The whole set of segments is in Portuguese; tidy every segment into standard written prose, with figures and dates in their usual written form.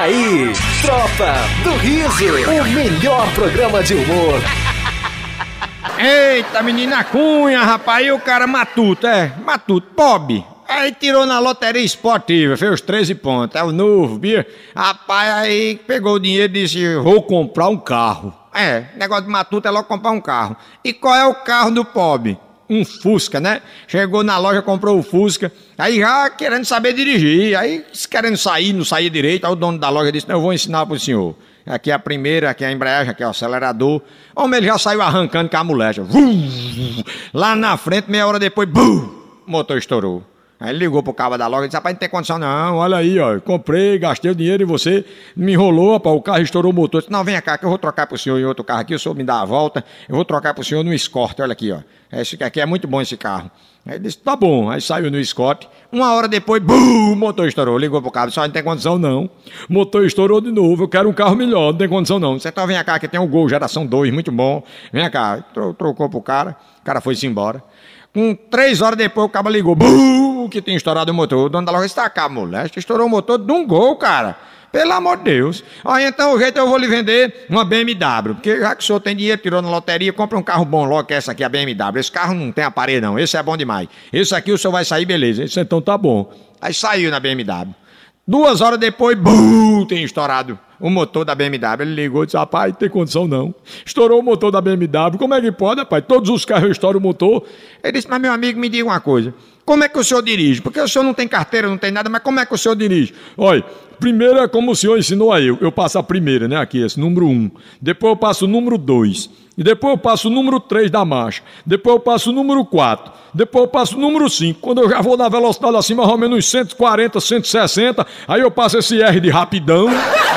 aí, Tropa do Riso, o melhor programa de humor. Eita, menina Cunha, rapaz, e o cara matuto, pobre. Aí tirou na loteria esportiva, fez os 13 pontos, é o novo, bia. Rapaz, aí pegou o dinheiro e disse, vou comprar um carro. Negócio de matuto é logo comprar um carro. E qual é o carro do pobre? Um Fusca, né? Chegou na loja, comprou o Fusca, aí já querendo saber dirigir, aí querendo sair, não saía direito, aí o dono da loja disse, não, eu vou ensinar pro senhor. Aqui é a primeira, aqui é a embreagem, aqui é o acelerador. Homem, ele já saiu arrancando com a mulher. Lá na frente, meia hora depois, o motor estourou. Aí ele ligou pro cabo da loja e disse, rapaz, não tem condição não, olha aí, ó, comprei, gastei o dinheiro e você me enrolou, rapaz, o carro estourou o motor. Eu disse, não, vem cá que eu vou trocar pro senhor em outro carro aqui, o senhor me dá a volta, eu vou trocar pro senhor no Escort, olha aqui, ó. Esse aqui é muito bom esse carro. Aí ele disse, tá bom, aí saiu no Escort, uma hora depois, o motor estourou, ligou pro cabo, disse, não tem condição não, o motor estourou de novo, eu quero um carro melhor, não tem condição não. Você então vem cá que tem um Gol, geração 2, muito bom, vem cá, trocou pro cara, o cara foi-se embora. Com 3 horas depois o cabo ligou, que tinha estourado o motor. O dono da loja disse, tá cá, moleste, estourou o motor de um Gol, cara. Pelo amor de Deus. Aí então o jeito eu vou lhe vender uma BMW, porque já que o senhor tem dinheiro, tirou na loteria, compra um carro bom logo, que essa aqui é a BMW. Esse carro não tem aparelho não, esse é bom demais. Esse aqui o senhor vai sair, beleza. Esse então tá bom. Aí saiu na BMW. 2 horas depois, tem estourado o motor da BMW. Ele ligou e disse, rapaz, não tem condição não. Estourou o motor da BMW. Como é que pode, rapaz? Todos os carros estouram o motor. Ele disse, mas meu amigo, me diga uma coisa. Como é que o senhor dirige? Porque o senhor não tem carteira, não tem nada, mas como é que o senhor dirige? Olha, primeiro é como o senhor ensinou a eu. Eu passo a primeira, né, aqui, esse número 1. Depois eu passo o número 2. E depois eu passo o número 3 da marcha. Depois eu passo o número 4. Depois eu passo o número 5. Quando eu já vou na velocidade assim, mais ou menos uns 140, 160, aí eu passo esse R de rapidão.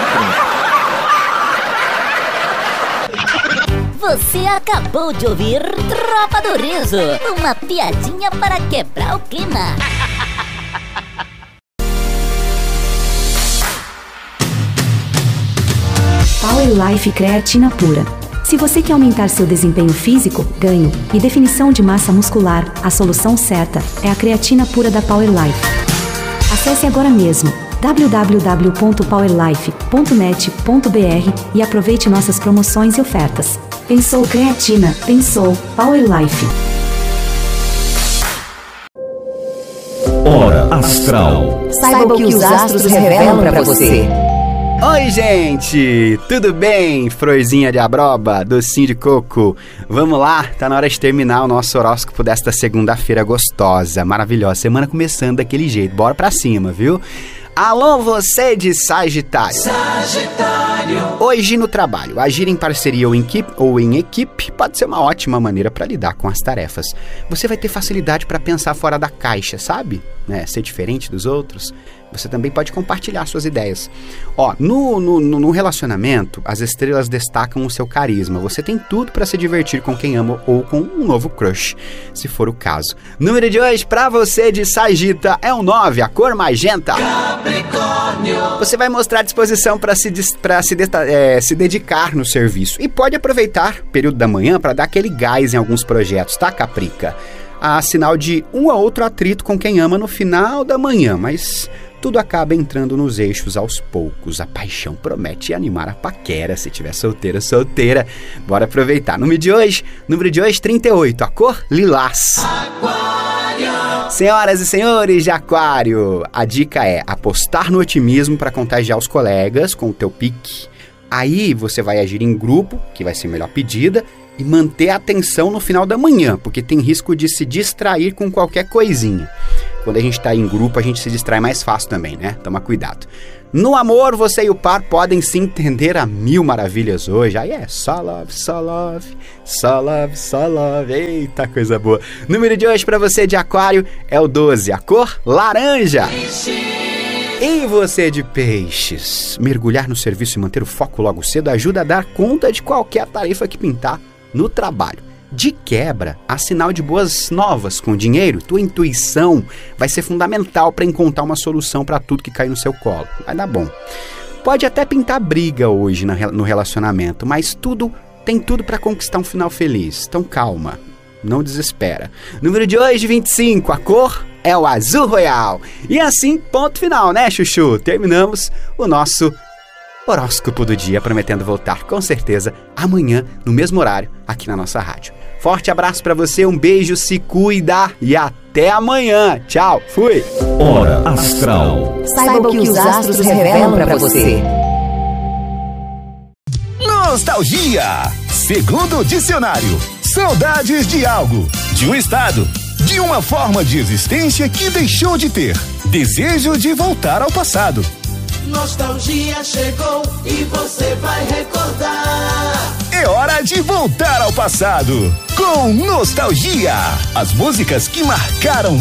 Você acabou de ouvir Tropa do Riso, uma piadinha para quebrar o clima. Power Life Creatina Pura. Se você quer aumentar seu desempenho físico, ganho e definição de massa muscular, a solução certa é a creatina pura da Power Life. Acesse agora mesmo www.powerlife.net.br e aproveite nossas promoções e ofertas. Pensou creatina, pensou Power Life. Hora Astral. Saiba o que os astros revelam pra você. Oi, gente! Tudo bem? Florzinha de abroba, docinho de coco. Vamos lá, tá na hora de terminar o nosso horóscopo desta segunda-feira gostosa, maravilhosa. Semana começando daquele jeito, bora pra cima, viu? Alô, você de Sagitário. Hoje no trabalho, agir em parceria ou em equipe pode ser uma ótima maneira para lidar com as tarefas. Você vai ter facilidade para pensar fora da caixa, sabe? Ser diferente dos outros. Você também pode compartilhar suas ideias. No relacionamento, as estrelas destacam o seu carisma. Você tem tudo para se divertir com quem ama ou com um novo crush, se for o caso. Número de hoje para você de Sagita é o 9, a cor magenta. Capricórnio. Você vai mostrar disposição para se dedicar no serviço e pode aproveitar o período da manhã para dar aquele gás em alguns projetos, tá, Caprica? Há sinal de um ou outro atrito com quem ama no final da manhã, mas tudo acaba entrando nos eixos aos poucos. A paixão promete animar a paquera, se tiver solteira. Bora aproveitar. Número de hoje 38, a cor lilás. Aquário. Senhoras e senhores de Aquário, a dica é apostar no otimismo para contagiar os colegas com o teu pique. Aí você vai agir em grupo, que vai ser melhor pedida, e manter a atenção no final da manhã, porque tem risco de se distrair com qualquer coisinha. Quando a gente está em grupo, a gente se distrai mais fácil também, né? Toma cuidado. No amor, você e o par podem se entender a mil maravilhas hoje. Aí é só love, só love, só love, só love. Eita, coisa boa. Número de hoje para você de Aquário é o 12, a cor laranja. E você de Peixes, mergulhar no serviço e manter o foco logo cedo ajuda a dar conta de qualquer tarefa que pintar no trabalho. De quebra, há sinal de boas novas com dinheiro. Tua intuição vai ser fundamental para encontrar uma solução para tudo que cai no seu colo. Vai dar bom. Pode até pintar briga hoje no relacionamento, mas tem tudo para conquistar um final feliz. Então calma, não desespera. Número de hoje, 25, a cor é o azul royal. E assim, ponto final, né, Chuchu? Terminamos o nosso Horóscopo do Dia, prometendo voltar com certeza amanhã, no mesmo horário, aqui na nossa rádio. Forte abraço pra você, um beijo, se cuida e até amanhã. Tchau, fui! Hora Astral. Saiba o que os astros revelam pra você. Nostalgia. Segundo o dicionário, saudades de algo, de um estado, de uma forma de existência que deixou de ter. Desejo de voltar ao passado. Nostalgia chegou e você vai recordar. É hora de voltar ao passado com Nostalgia. As músicas que marcaram